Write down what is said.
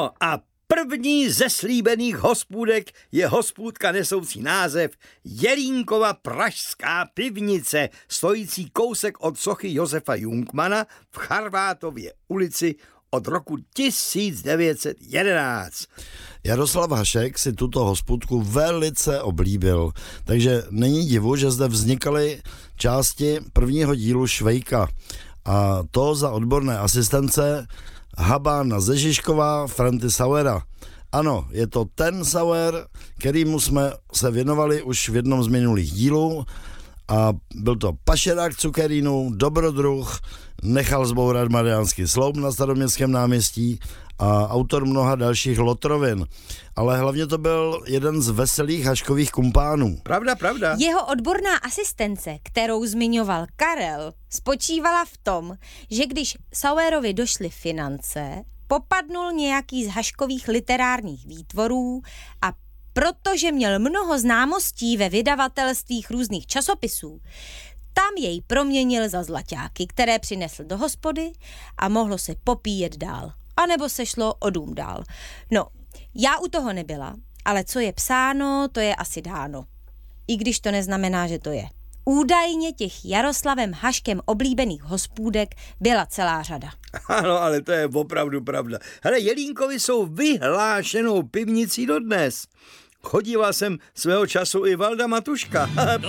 No a první ze slíbených hospůdek je hospůdka nesoucí název Jelínkova pražská pivnice, stojící kousek od sochy Josefa Jungmana v Charvátově ulici od roku 1911. Jaroslav Hašek si tuto hospůdku velice oblíbil, takže není divu, že zde vznikaly části prvního dílu Švejka, a to za odborné asistence Habána ze Žižkova, Franty Sauera. Ano, je to ten Sauer, kterýmu jsme se věnovali už v jednom z minulých dílů, a byl to pašerák cukerínů, dobrodruh, nechal zbourat Mariánský sloup na Staroměstském náměstí a autor mnoha dalších lotrovin. Ale hlavně to byl jeden z veselých Haškových kumpánů. Pravda. Jeho odborná asistence, kterou zmiňoval Karel, spočívala v tom, že když Sauerovi došly finance, popadnul nějaký z Haškových literárních výtvorů a protože měl mnoho známostí ve vydavatelstvích různých časopisů, tam jej proměnil za zlaťáky, které přinesl do hospody a mohlo se popíjet dál. A nebo se šlo o dům dál. No, já u toho nebyla, ale co je psáno, to je asi dáno. I když to neznamená, že to je. Údajně těch Jaroslavem Haškem oblíbených hospůdek byla celá řada. Ano, ale to je opravdu pravda. Hele, Jelínkovi jsou vyhlášenou pivnicí dodnes. Chodíval jsem svého času i Valda Matuška.